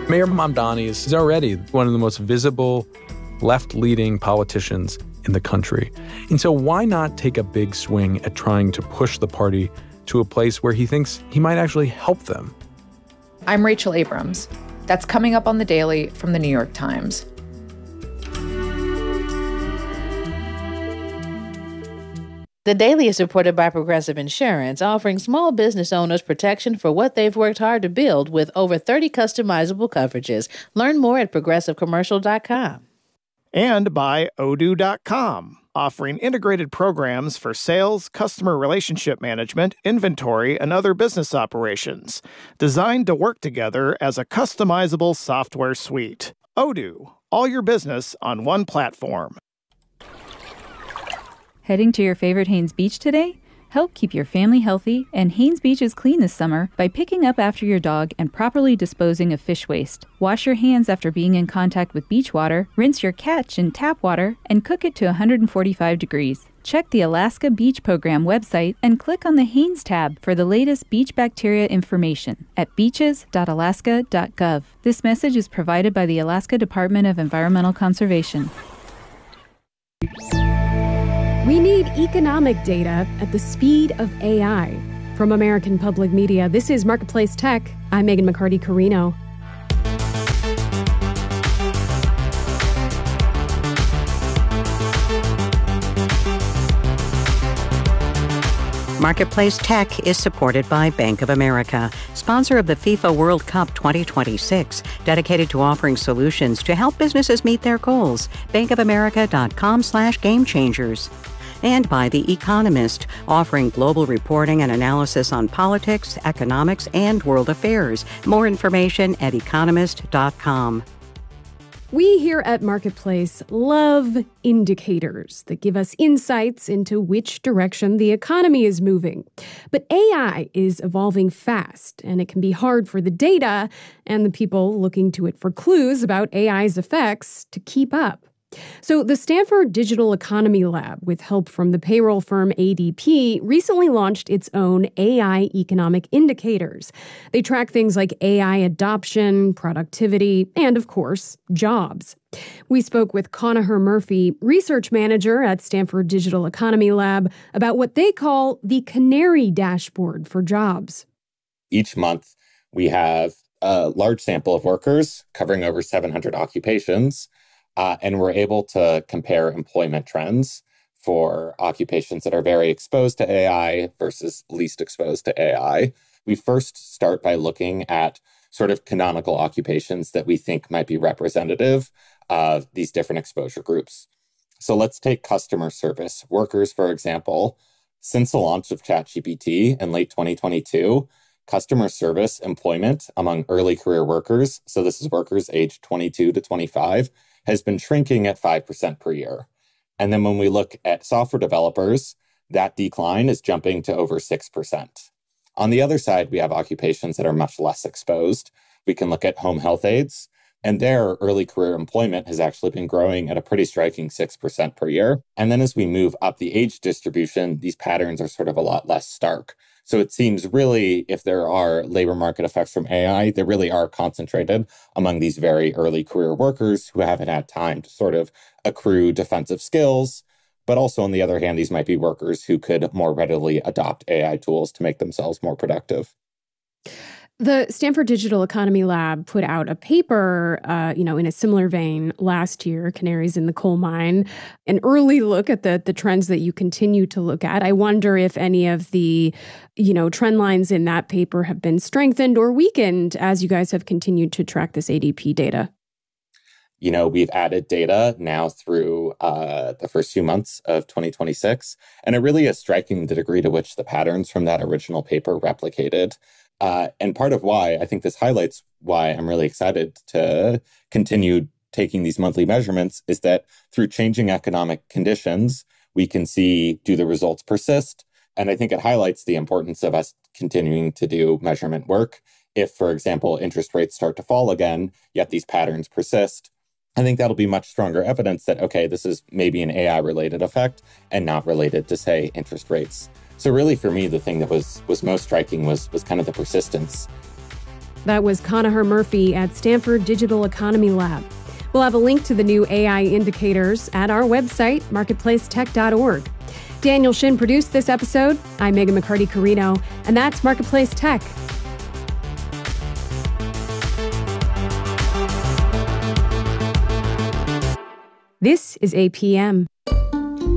Mayor Mamdani is already one of the most visible left-leaning politicians in the country. And so why not take a big swing at trying to push the party to a place where he thinks he might actually help them? I'm Rachel Abrams. That's coming up on The Daily from The New York Times. The Daily is supported by Progressive Insurance, offering small business owners protection for what they've worked hard to build with over 30 customizable coverages. Learn more at progressivecommercial.com. And by Odoo.com, offering integrated programs for sales, customer relationship management, inventory, and other business operations, designed to work together as a customizable software suite. Odoo, all your business on one platform. Heading to your favorite Haines Beach today? Help keep your family healthy and Haines Beaches clean this summer by picking up after your dog and properly disposing of fish waste. Wash your hands after being in contact with beach water, rinse your catch in tap water, and cook it to 145 degrees. Check the Alaska Beach Program website and click on the Haines tab for the latest beach bacteria information at beaches.alaska.gov. This message is provided by the Alaska Department of Environmental Conservation. We need economic data at the speed of AI. From American Public Media, this is Marketplace Tech. I'm Megan McCarty-Carino. Marketplace Tech is supported by Bank of America, sponsor of the FIFA World Cup 2026, dedicated to offering solutions to help businesses meet their goals. bankofamerica.com/gamechangers. And by The Economist, offering global reporting and analysis on politics, economics, and world affairs. More information at economist.com. We here at Marketplace love indicators that give us insights into which direction the economy is moving. But AI is evolving fast, and it can be hard for the data and the people looking to it for clues about AI's effects to keep up. So the Stanford Digital Economy Lab, with help from the payroll firm ADP, recently launched its own AI economic indicators. They track things like AI adoption, productivity, and, of course, jobs. We spoke with Conaher Murphy, research manager at Stanford Digital Economy Lab, about what they call the Canary Dashboard for jobs. Each month, we have a large sample of workers covering over 700 occupations. And we're able to compare employment trends for occupations that are very exposed to AI versus least exposed to AI. We first start by looking at sort of canonical occupations that we think might be representative of these different exposure groups. So let's take customer service workers, for example. Since the launch of ChatGPT in late 2022, customer service employment among early career workers, so this is workers aged 22 to 25, has been shrinking at 5% per year. And then when we look at software developers, that decline is jumping to over 6%. On the other side, we have occupations that are much less exposed. We can look at home health aides, and their early career employment has actually been growing at a pretty striking 6% per year. And then as we move up the age distribution, these patterns are sort of a lot less stark. So it seems really, if there are labor market effects from AI, they really are concentrated among these very early career workers who haven't had time to sort of accrue defensive skills. But also, on the other hand, these might be workers who could more readily adopt AI tools to make themselves more productive. The Stanford Digital Economy Lab put out a paper, in a similar vein last year, Canaries in the Coal Mine, an early look at the trends that you continue to look at. I wonder if any of the, trend lines in that paper have been strengthened or weakened as you guys have continued to track this ADP data. We've added data now through the first few months of 2026, and it really is striking the degree to which the patterns from that original paper replicated. And part of why I think this highlights why I'm really excited to continue taking these monthly measurements is that through changing economic conditions, we can see, do the results persist? And I think it highlights the importance of us continuing to do measurement work. If, for example, interest rates start to fall again, yet these patterns persist, I think that'll be much stronger evidence that, okay, this is maybe an AI-related effect and not related to, say, interest rates. So really, for me, the thing that was most striking was kind of the persistence. That was Conaher Murphy at Stanford Digital Economy Lab. We'll have a link to the new AI indicators at our website, marketplacetech.org. Daniel Shin produced this episode. I'm Megan McCarty-Carino, and that's Marketplace Tech. This is APM.